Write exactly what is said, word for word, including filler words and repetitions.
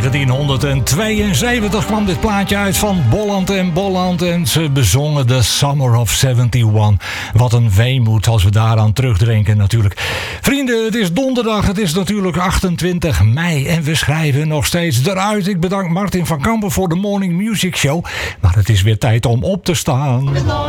negentienhonderdtweeënzeventig kwam dit plaatje uit van Bolland en Bolland en ze bezongen The Summer of eenenzeventig. Wat een weemoed als we daaraan terugdenken natuurlijk. Vrienden, het is donderdag, het is natuurlijk achtentwintig mei en we schrijven nog steeds eruit. Ik bedank Martin van Kampen voor de Morning Music Show, maar het is weer tijd om op te staan.